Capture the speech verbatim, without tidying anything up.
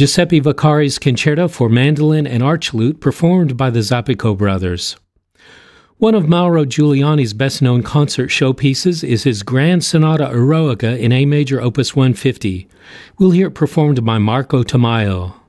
Giuseppe Vaccari's Concerto for Mandolin and Archlute, performed by the Zappico brothers. One of Mauro Giuliani's best-known concert showpieces is his Grand Sonata Eroica in A major, opus one fifty. We'll hear it performed by Marco Tamayo.